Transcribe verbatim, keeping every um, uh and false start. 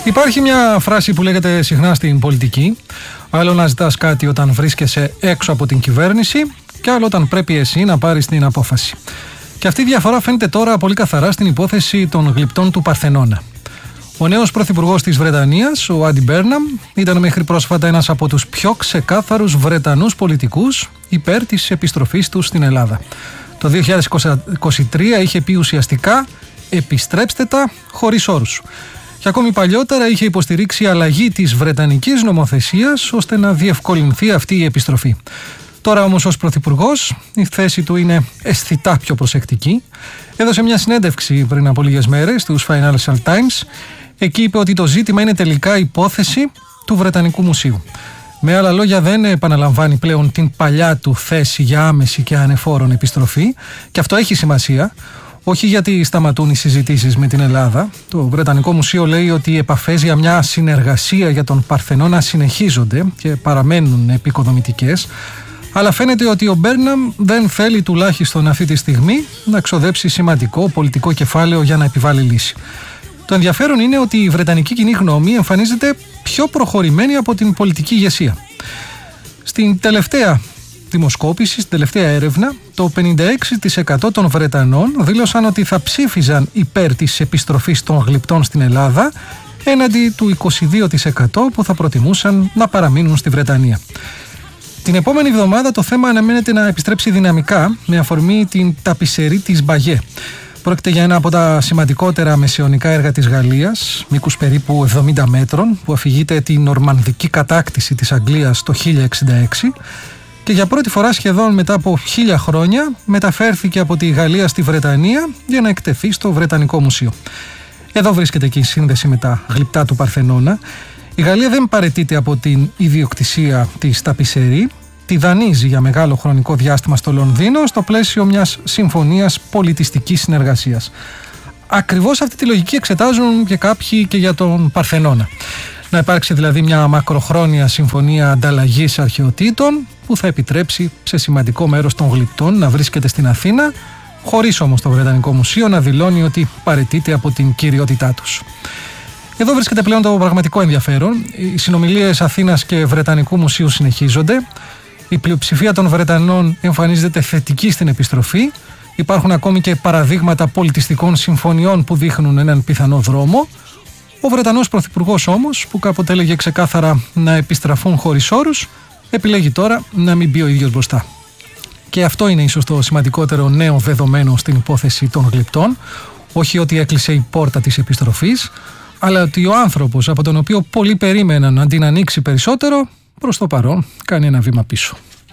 Υπάρχει μια φράση που λέγεται συχνά στην πολιτική: άλλο να ζητάς κάτι όταν βρίσκεσαι έξω από την κυβέρνηση, και άλλο όταν πρέπει εσύ να πάρεις την απόφαση. Και αυτή η διαφορά φαίνεται τώρα πολύ καθαρά στην υπόθεση των γλυπτών του Παρθενώνα. Ο νέος πρωθυπουργός της Βρετανίας, ο Άντι Μπέρναμ, ήταν μέχρι πρόσφατα ένας από τους πιο ξεκάθαρους Βρετανούς πολιτικούς υπέρ της επιστροφής του στην Ελλάδα. Το δύο χιλιάδες είκοσι τρία είχε πει ουσιαστικά «επιστρέψτε τα χωρίς όρους». Και ακόμη παλιότερα είχε υποστηρίξει αλλαγή της βρετανικής νομοθεσίας ώστε να διευκολυνθεί αυτή η επιστροφή. Τώρα όμως ως πρωθυπουργός η θέση του είναι αισθητά πιο προσεκτική. Έδωσε μια συνέντευξη πριν από λίγες μέρες στους Financial Times. Εκεί είπε ότι το ζήτημα είναι τελικά υπόθεση του Βρετανικού Μουσείου. Με άλλα λόγια, δεν επαναλαμβάνει πλέον την παλιά του θέση για άμεση και ανεφόρον επιστροφή, και αυτό έχει σημασία. Όχι γιατί σταματούν οι συζητήσεις με την Ελλάδα. Το Βρετανικό Μουσείο λέει ότι οι επαφές για μια συνεργασία για τον Παρθενώνα συνεχίζονται και παραμένουν επικοδομητικές. Αλλά φαίνεται ότι ο Μπέρναμ δεν θέλει, τουλάχιστον αυτή τη στιγμή, να ξοδέψει σημαντικό πολιτικό κεφάλαιο για να επιβάλλει λύση. Το ενδιαφέρον είναι ότι η βρετανική κοινή γνώμη εμφανίζεται πιο προχωρημένη από την πολιτική ηγεσία. Στην τελευταία δημοσκόπηση, στην τελευταία έρευνα, το πενήντα έξι τοις εκατό των Βρετανών δήλωσαν ότι θα ψήφιζαν υπέρ της επιστροφής των γλυπτών στην Ελλάδα, έναντι του είκοσι δύο τοις εκατό που θα προτιμούσαν να παραμείνουν στη Βρετανία. Την επόμενη εβδομάδα το θέμα αναμένεται να επιστρέψει δυναμικά με αφορμή την ταπισερή της Μπαγιέ. Πρόκειται για ένα από τα σημαντικότερα μεσαιωνικά έργα της Γαλλίας, μήκους περίπου εβδομήντα μέτρων, που αφηγείται την νορμανδική κατάκτηση της Αγγλίας το χίλια εξήντα έξι και για πρώτη φορά σχεδόν μετά από χίλια χρόνια μεταφέρθηκε από τη Γαλλία στη Βρετανία για να εκτεθεί στο Βρετανικό Μουσείο. Εδώ βρίσκεται και η σύνδεση με τα γλυπτά του Παρθενώνα. Η Γαλλία δεν παραιτείται από την ιδιοκτησία της ταπισερή. Τη δανείζει για μεγάλο χρονικό διάστημα στο Λονδίνο στο πλαίσιο μιας συμφωνίας πολιτιστικής συνεργασίας. Ακριβώς αυτή τη λογική εξετάζουν και κάποιοι και για τον Παρθενώνα. Να υπάρξει δηλαδή μια μακροχρόνια συμφωνία ανταλλαγής αρχαιοτήτων που θα επιτρέψει σε σημαντικό μέρος των γλυπτών να βρίσκεται στην Αθήνα, χωρίς όμως το Βρετανικό Μουσείο να δηλώνει ότι παραιτείται από την κυριότητά τους. Εδώ βρίσκεται πλέον το πραγματικό ενδιαφέρον. Οι συνομιλίες Αθήνας και Βρετανικού Μουσείου συνεχίζονται. Η πλειοψηφία των Βρετανών εμφανίζεται θετική στην επιστροφή. Υπάρχουν ακόμη και παραδείγματα πολιτιστικών συμφωνιών που δείχνουν έναν πιθανό δρόμο. Ο Βρετανός πρωθυπουργός όμως, που κάποτε έλεγε ξεκάθαρα να επιστραφούν χωρίς όρους, επιλέγει τώρα να μην μπει ο ίδιος μπροστά. Και αυτό είναι ίσως το σημαντικότερο νέο δεδομένο στην υπόθεση των γλυπτών. Όχι ότι έκλεισε η πόρτα της επιστροφής, αλλά ότι ο άνθρωπος από τον οποίο πολλοί περίμεναν αντί να ανοίξει περισσότερο, προς το παρόν κάνει ένα βήμα πίσω.